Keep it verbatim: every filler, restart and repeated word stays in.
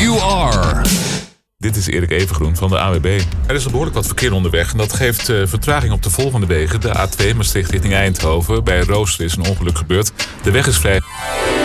you are. Dit is Erik Evengroen van de A W B. Er is al behoorlijk wat verkeer onderweg en dat geeft uh, vertraging op de volgende wegen. De A twee Maastricht richting Eindhoven. Bij Rooster is een ongeluk gebeurd. De weg is vrij.